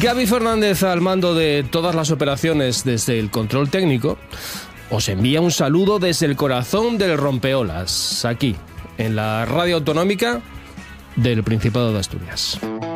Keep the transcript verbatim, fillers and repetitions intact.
Gaby Fernández, al mando de todas las operaciones desde el control técnico, os envía un saludo desde el corazón del rompeolas, aquí, en la radio autonómica del Principado de Asturias.